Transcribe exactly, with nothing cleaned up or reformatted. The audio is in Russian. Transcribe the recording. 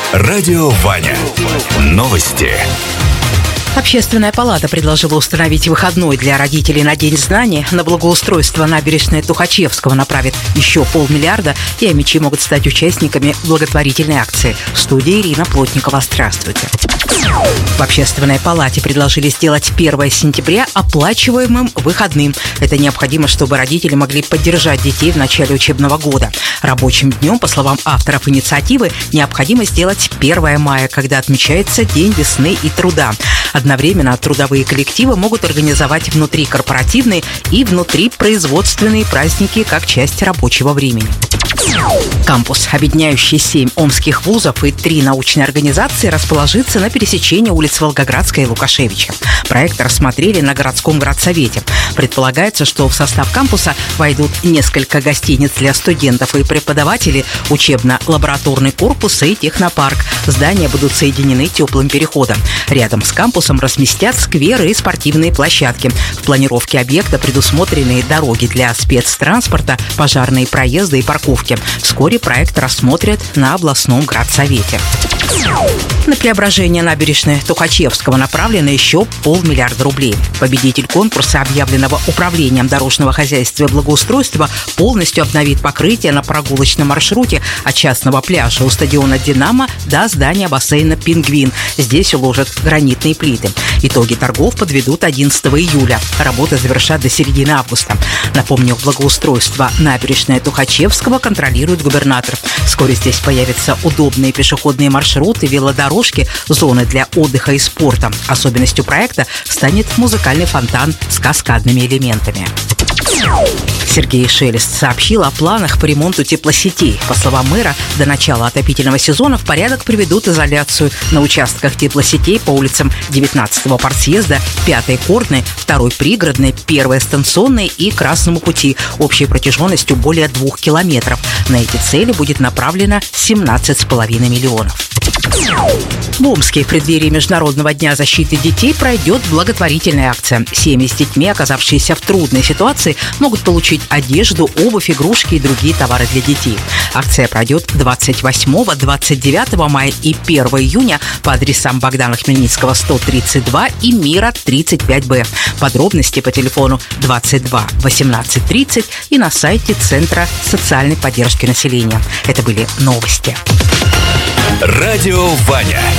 Радио Ваня. Новости. Общественная палата предложила установить выходной для родителей на День знаний. На благоустройство набережной Тухачевского направит еще полмиллиарда, и омичи могут стать участниками благотворительной акции. В студии Ирина Плотникова. Здравствуйте. В Общественной палате предложили сделать первое сентября оплачиваемым выходным. Это необходимо, чтобы родители могли поддержать детей в начале учебного года. Рабочим днем, по словам авторов инициативы, необходимо сделать первое мая, когда отмечается День весны и труда. Одновременно трудовые коллективы могут организовать внутрикорпоративные и внутрипроизводственные праздники как часть рабочего времени. Кампус, объединяющий семь омских вузов и три научные организации, расположится на пересечении улиц Волгоградская и Лукашевича. Проект рассмотрели на городском градсовете. Предполагается, что в состав кампуса войдут несколько гостиниц для студентов и преподавателей, учебно-лабораторный корпус и технопарк. Здания будут соединены теплым переходом. Рядом с кампусом разместят скверы и спортивные площадки. В планировке объекта предусмотрены дороги для спецтранспорта, пожарные проезды и парковки. Вскоре проект рассмотрят на областном градсовете. На преображение набережной Тухачевского направлено еще полмиллиарда рублей. Победитель конкурса, объявленного Управлением дорожного хозяйства и благоустройства, полностью обновит покрытие на прогулочном маршруте от частного пляжа у стадиона «Динамо» до здания бассейна «Пингвин». Здесь уложат гранитные плиты. Итоги торгов подведут одиннадцатого июля. Работы завершат до середины августа. Напомню, благоустройство набережной Тухачевского контролирует губернатор. Вскоре здесь появятся удобные пешеходные маршруты, велодорожки, зоны для отдыха и спорта. Особенностью проекта станет музыкальный фонтан с каскадными элементами. Сергей Шелест сообщил о планах по ремонту теплосетей. По словам мэра, до начала отопительного сезона в порядок приведут изоляцию на участках теплосетей по улицам девятнадцатого партсъезда, пятой Кордной, второй Пригородной, первой Станционной и Красному пути общей протяженностью более двух километров. На эти цели будет направлено семнадцать с половиной миллионов. В Омске в преддверии Международного дня защиты детей пройдет благотворительная акция. Семьи с детьми, оказавшиеся в трудной ситуации, могут получить одежду, обувь, игрушки и другие товары для детей. Акция пройдет двадцать восьмого, двадцать девятого мая и первого июня по адресам Богдана Хмельницкого, сто тридцать два и Мира, тридцать пять Б. Подробности по телефону двадцать два восемнадцать тридцать и на сайте Центра социальной поддержки населения. Это были новости. Радио Ваня.